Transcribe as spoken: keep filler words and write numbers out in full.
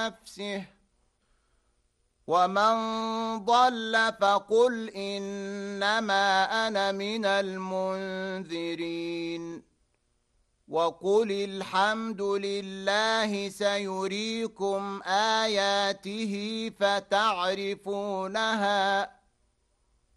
نفسه، ومن ضل فقل إنما أنا من المنذرين، وقل الحمد لله سيريكم آياته فتعرفونها